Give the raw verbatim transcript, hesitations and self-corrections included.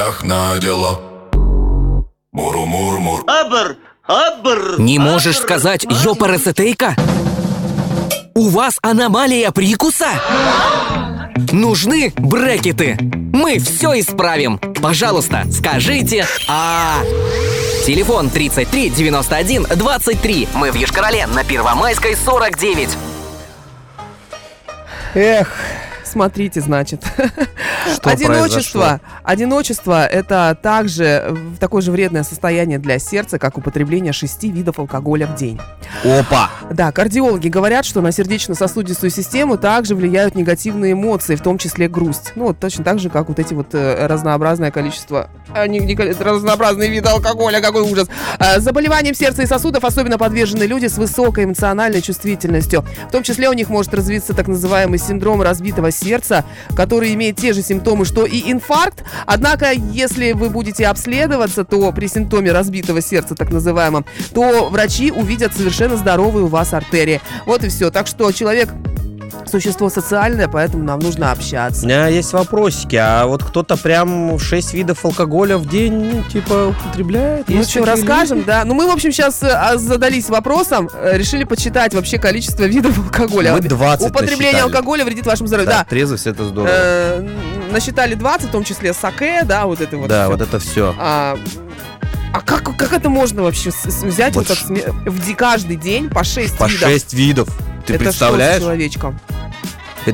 полях на дела. Муру-мур-мур. Абр, абр. Не можешь сказать ёпарасетейка? У вас аномалия прикуса? Нужны брекеты? Мы все исправим. Пожалуйста, скажите «А». Телефон тридцать три девяносто один двадцать три. Мы в Йошкар-Оле на Первомайской сорок девять. Эх, смотрите, значит. Что Одиночество. произошло? Одиночество – это также такое же вредное состояние для сердца, как употребление шести видов алкоголя в день. Опа! Да, кардиологи говорят, что на сердечно-сосудистую систему также влияют негативные эмоции, в том числе грусть. Ну, вот точно так же, как вот эти вот э, разнообразное количество, э, не, не, разнообразные виды алкоголя, какой ужас. Э, заболеваниям сердца и сосудов особенно подвержены люди с высокой эмоциональной чувствительностью. В том числе у них может развиться так называемый синдром разбитого сердца, который имеет те же симптомы, что и инфаркт. Однако, если вы будете обследоваться, то при симптоме разбитого сердца, так называемом, то врачи увидят совершенно здоровые у вас артерии. Вот и все. Так что человек существо социальное, поэтому нам нужно общаться. У меня есть вопросики. А вот кто-то прям шесть видов алкоголя в день, ну, типа, употребляет? Ну Есть что, такие расскажем, люди? да? Ну мы, в общем, сейчас э, задались вопросом, э, решили подсчитать вообще количество видов алкоголя. Мы двадцать Употребление насчитали. алкоголя вредит вашему здоровью. Да, Да. трезвость — это здорово. Э, насчитали двадцать, в том числе саке, да, вот это вот. Да, всё. вот это все. А, а как, как это можно вообще с- с- взять Вот вот так сме- в ди- каждый день по шесть По видов? шесть видов. Ты Это представляешь? что с человечком?